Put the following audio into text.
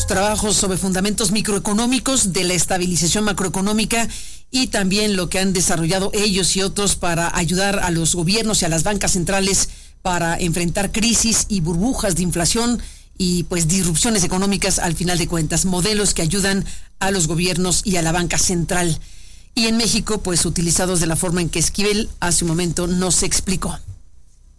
sus trabajos sobre fundamentos microeconómicos de la estabilización macroeconómica y también lo que han desarrollado ellos y otros para ayudar a los gobiernos y a las bancas centrales para enfrentar crisis y burbujas de inflación y pues disrupciones económicas al final de cuentas, modelos que ayudan a los gobiernos y a la banca central. Y en México, pues utilizados de la forma en que Esquivel hace un momento nos explicó.